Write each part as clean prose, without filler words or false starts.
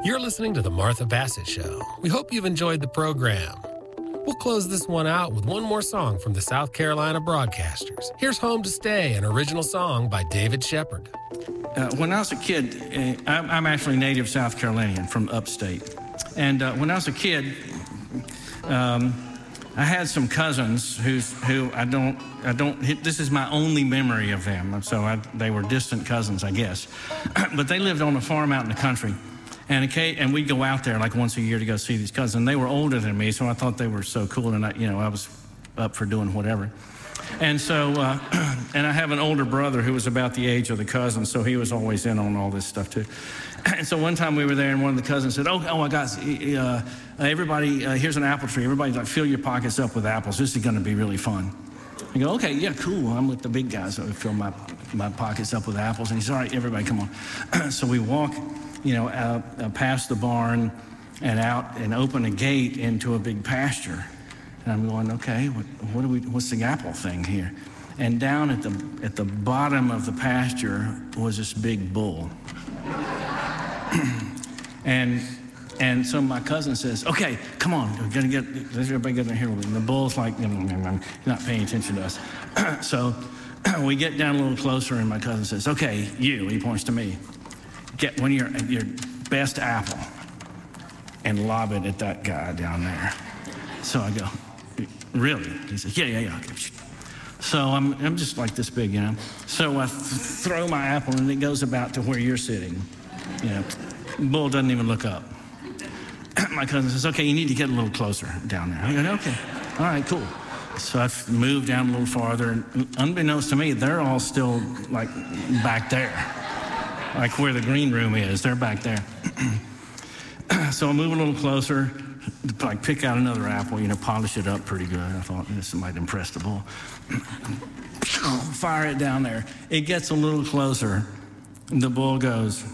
You're listening to The Martha Bassett Show. We hope you've enjoyed the program. We'll close this one out with one more song from the South Carolina Broadcasters. Here's Home to Stay, an original song by David Shepard. When I was a kid, I'm actually native South Carolinian from upstate. And when I was a kid, I had some cousins who I don't, this is my only memory of them. So they were distant cousins, I guess. But they lived on a farm out in the country. And we'd go out there like once a year to go see these cousins. And they were older than me, so I thought they were so cool, and I was up for doing whatever. And so, and I have an older brother who was about the age of the cousins, so he was always in on all this stuff too. And so one time we were there, and one of the cousins said, "Oh, I got everybody. Here's an apple tree. Everybody, like, fill your pockets up with apples. This is going to be really fun." I go, "Okay, yeah, cool. I'm with the big guys, so I fill my pockets up with apples." And he said, "All right, everybody, come on." So we walk, out past the barn and out and open a gate into a big pasture. And I'm going, okay, what's the apple thing here? And down at the bottom of the pasture was this big bull. and so my cousin says, "Okay, come on, we're gonna let's everybody get in here." And the bull's like, "You're not paying attention to us." So we get down a little closer, and my cousin says, "Okay, he points to me. Get one of your best apple and lob it at that guy down there." So I go, "Really?" He says, yeah. So I'm just like this big, So I throw my apple, and it goes about to where you're sitting. Bull doesn't even look up. My cousin says, "Okay, you need to get a little closer down there." I go, "Okay, all right, cool." So I moved down a little farther, and unbeknownst to me, they're all still like back there. Like where the green room is, they're back there. So I move a little closer, like pick out another apple, polish it up pretty good. I thought this might impress the bull. Fire it down there. It gets a little closer. The bull goes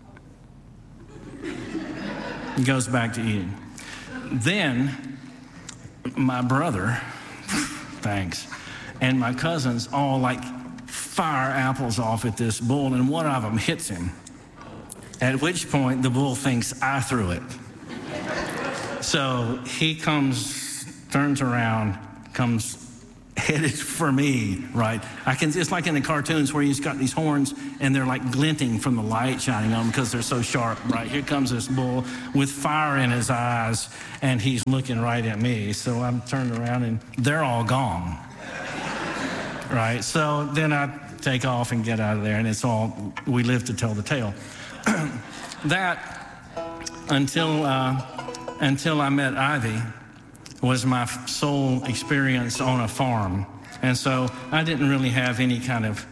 back to eating. Then my brother, thanks, and my cousins all like fire apples off at this bull, and one of them hits him, at which point the bull thinks I threw it. So he turns around, comes headed for me, right? It's like in the cartoons where he's got these horns and they're like glinting from the light shining on them because they're so sharp, right? Here comes this bull with fire in his eyes, and he's looking right at me. So I'm turned around and they're all gone. Right, so then I take off and get out of there, and we live to tell the tale. That, until I met Ivy, was my sole experience on a farm. And so I didn't really have any kind of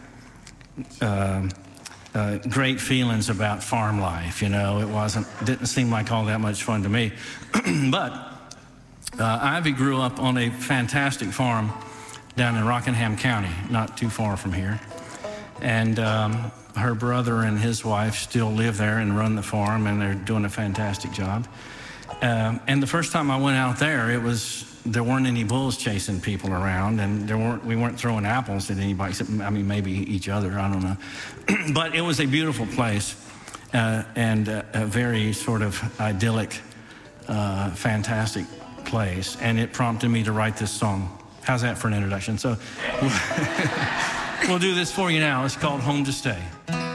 great feelings about farm life, It didn't seem like all that much fun to me. But Ivy grew up on a fantastic farm down in Rockingham County, not too far from here. And her brother and his wife still live there and run the farm, and they're doing a fantastic job. And the first time I went out there, there weren't any bulls chasing people around, and we weren't throwing apples at anybody, except, maybe each other, I don't know. But it was a beautiful place, and a very sort of idyllic, fantastic place. And it prompted me to write this song. How's that for an introduction? So we'll do this for you now. It's called Home to Stay.